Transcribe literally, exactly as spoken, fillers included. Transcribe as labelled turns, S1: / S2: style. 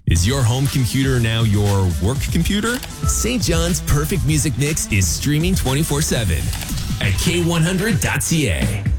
S1: Is your home computer now your work computer? Saint John's Perfect Music Mix is streaming twenty-four seven at K one hundred dot C A.